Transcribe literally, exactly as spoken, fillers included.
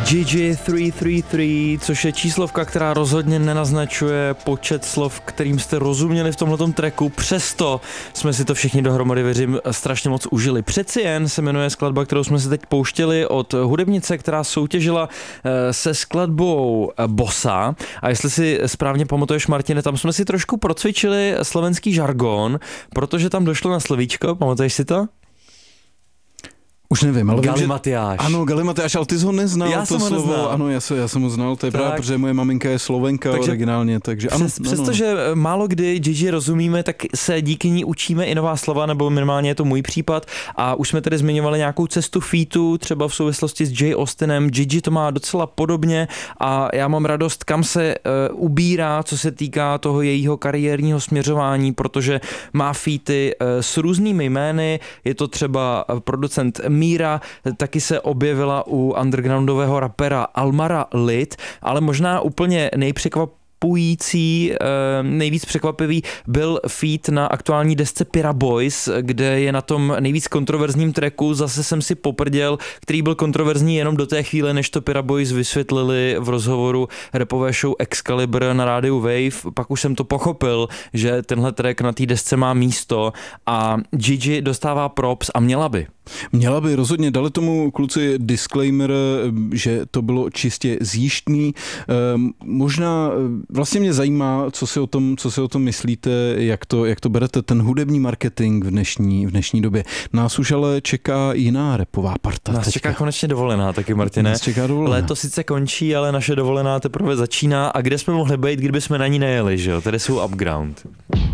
Gigi tři tři tři, což je číslovka, která rozhodně nenaznačuje počet slov, kterým jste rozuměli v tomhletom tracku, přesto jsme si to všichni dohromady, věřím, strašně moc užili. Přeci jen se jmenuje skladba, kterou jsme si teď pouštěli od hudebnice, která soutěžila se skladbou Bossa, a jestli si správně pamatuješ, Martine, tam jsme si trošku procvičili slovenský žargon, protože tam došlo na slovíčko, pamatuješ si to? Už nevím, ale Galimatiáš. Ano, Galimatiáš, ale ty jsi ho neznal, já to jsem ho slovo. Neznal. Ano, já, se, já jsem ho znal, to je právě, protože moje maminka je Slovenka takže originálně, takže ano. Přes, přestože málo kdy Gigi rozumíme, tak se díky ní učíme i nová slova, nebo minimálně je to můj případ, a už jsme tady zmiňovali nějakou cestu featu, třeba v souvislosti s Jay Austinem. Gigi to má docela podobně a já mám radost, kam se uh, ubírá, co se týká toho jejího kariérního směřování, protože má featy uh, s různými jmény, je to třeba producent Míra, taky se objevila u undergroundového rapera Almara Lid, ale možná úplně nejpřekvapující, nejvíc překvapivý byl feat na aktuální desce Pira Boys, kde je na tom nejvíc kontroverzním tracku Zase jsem si poprděl, který byl kontroverzní jenom do té chvíle, než to Pira Boys vysvětlili v rozhovoru rapové show Excalibur na rádiu Wave. Pak už jsem to pochopil, že tenhle track na té desce má místo a Gigi dostává props a měla by. Měla by, rozhodně, dali tomu kluci disclaimer, že to bylo čistě zjištný. Možná vlastně mě zajímá, co si o tom, co si o tom myslíte, jak to, jak to berete, ten hudební marketing v dnešní, v dnešní době. Nás už ale čeká jiná rapová parta. Nás teďka. čeká konečně dovolená taky, Martine. Nás čeká dovolená. Léto sice končí, ale naše dovolená teprve začíná, a kde jsme mohli být, kdyby jsme na ní nejeli, že jo? Tady jsou Upground.